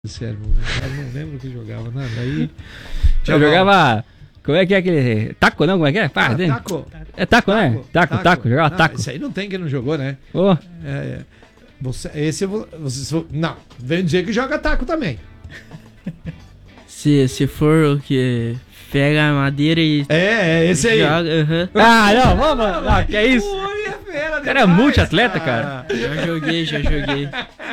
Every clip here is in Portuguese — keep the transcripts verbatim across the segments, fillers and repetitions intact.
Sério, eu não lembro o que jogava, nada. Aí. Eu jogava. Como é que é aquele. Taco, não? Como é que é? Pá, Ah, tem... taco. É taco, né? Taco, taco. taco. Jogava não, taco. Isso aí não tem quem não jogou, né? Oh. É, você, esse você, não, vem dizer que joga taco também. Se, se for o que pega a madeira e. É, é esse aí. Joga, uhum. Ah, não, vamos. Não, que é isso? O cara é multi-atleta, cara. Já joguei, já joguei.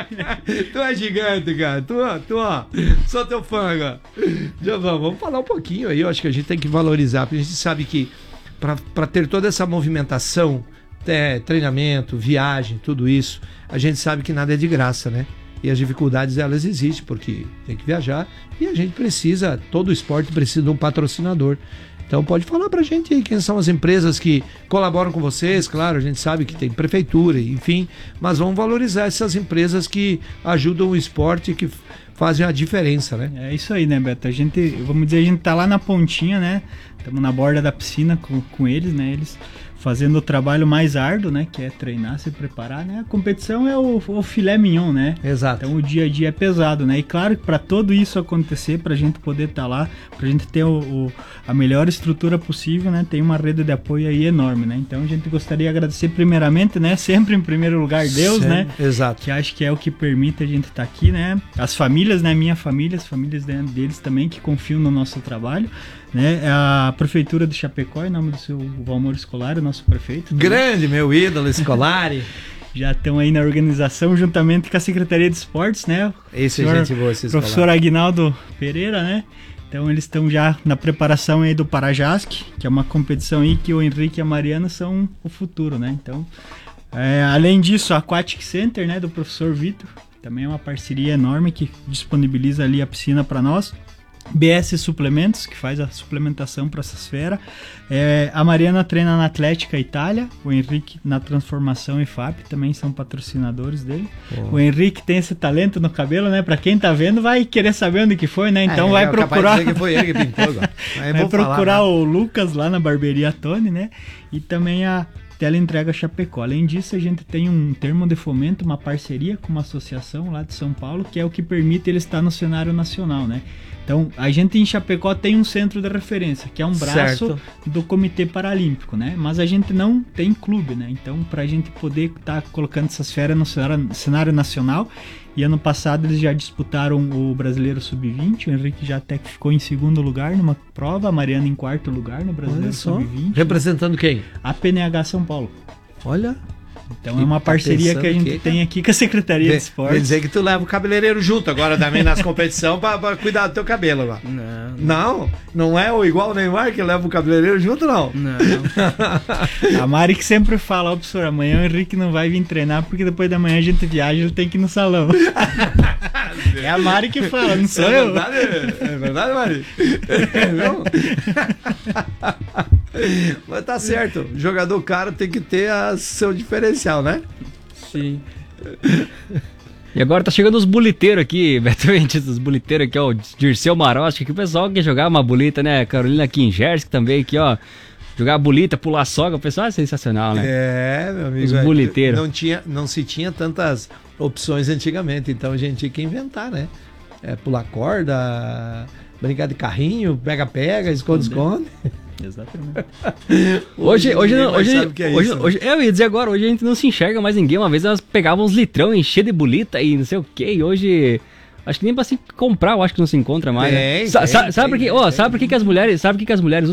Tu é gigante, cara. Tu, tu, ó, sou teu fã, cara. Já vamos, vamos falar um pouquinho aí. Eu acho que a gente tem que valorizar, porque a gente sabe que para ter toda essa movimentação, é, treinamento, viagem, tudo isso, a gente sabe que nada é de graça, né? E as dificuldades, elas existem, porque tem que viajar e a gente precisa, todo esporte precisa de um patrocinador. Então pode falar pra gente aí quem são as empresas que colaboram com vocês. Claro, a gente sabe que tem prefeitura, enfim, mas vamos valorizar essas empresas que ajudam o esporte, que fazem a diferença, né? É isso aí, né, Beto? A gente, vamos dizer, a gente tá lá na pontinha, né? Estamos na borda da piscina com, com eles, né? Eles fazendo o trabalho mais árduo, né? Que é treinar, se preparar, né? A competição é o, o filé mignon, né? Exato. Então o dia a dia é pesado, né? E claro que para tudo isso acontecer, para a gente poder estar tá lá, para a gente ter o, o, a melhor estrutura possível, né? Tem uma rede de apoio aí enorme, né? Então a gente gostaria de agradecer primeiramente, né? Sempre em primeiro lugar Deus, Sempre. né? Exato. Que acho que é o que permite a gente estar tá aqui, né? As famílias, né? Minha família, as famílias deles também que confiam no nosso trabalho, né? A prefeitura de Chapecó, em nome do seu Valmor Escolari, nosso prefeito. Grande, meu ídolo Escolari. Já estão aí na organização juntamente com a Secretaria de Esportes, né? Esse é gente boa, esse professor Aguinaldo Pereira, né? Então eles estão já na preparação aí do Parajasc, que é uma competição aí que o Henrique e a Mariana são o futuro, né? Então, é, além disso, a Aquatic Center, né, do professor Vitor, também é uma parceria enorme que disponibiliza ali a piscina para nós. B S Suplementos, que faz a suplementação para essas feras. É, a Mariana treina na Atlética Itália, o Henrique na Transformação e F A P, também são patrocinadores dele. Oh. O Henrique tem esse talento no cabelo, né? Para quem tá vendo, vai querer saber onde que foi, né? Então é, vai procurar. Que foi ele que pintou agora. Vai procurar falar, o né? Lucas lá na Barbearia Tony, né? E também a Teleentrega Chapecó. Além disso, a gente tem um termo de fomento, uma parceria com uma associação lá de São Paulo, que é o que permite ele estar no cenário nacional, né? Então, a gente em Chapecó tem um centro de referência, que é um braço certo. do Comitê Paralímpico, né? Mas a gente não tem clube, né? Então, para a gente poder estar tá colocando essas férias no cenário, cenário nacional, e ano passado eles já disputaram o Brasileiro sub vinte, o Henrique já até ficou em segundo lugar numa prova, a Mariana em quarto lugar no Brasileiro sub vinte. Representando né? quem? A P N H São Paulo. Olha... Então é uma parceria que a gente que, tem aqui com a Secretaria de Esportes. Quer dizer que tu leva o cabeleireiro junto agora também nas competições pra, pra cuidar do teu cabelo lá. Não, não. Não? Não é o igual o Neymar que leva o cabeleireiro junto, não? Não. A Mari que sempre fala, ó, professor, amanhã o Henrique não vai vir treinar porque depois da manhã a gente viaja e ele tem que ir no salão. É a Mari que fala, não sou é eu. Verdade, é verdade, Mari? Não? Mas tá certo. O jogador caro tem que ter a seu diferencial, né? Sim. E agora tá chegando os buliteiros aqui, Beto Mendes, os buliteiros aqui, ó, o Dirceu Maroski, que o pessoal quer jogar uma bulita, né? Carolina Kingerski também aqui, ó. Jogar bulita, pular soga, o pessoal é sensacional, né? É, meu amigo. Os buliteiros. Não, tinha, não se tinha tantas opções antigamente, então a gente tinha que inventar, né? É, pular corda, brincar de carrinho, pega-pega, esconde-esconde. Exatamente. Hoje, hoje, não, hoje, é hoje, isso, hoje, né? eu ia dizer agora, hoje a gente não se enxerga mais ninguém. Uma vez nós pegávamos litrão encher de bulita e não sei o que, e hoje acho que nem pra se comprar, eu acho que não se encontra mais. Tem, né? Sa tem, sa sabe tem, por que, tem, oh, tem. sabe por que, que as mulheres, sabe por que, que as mulheres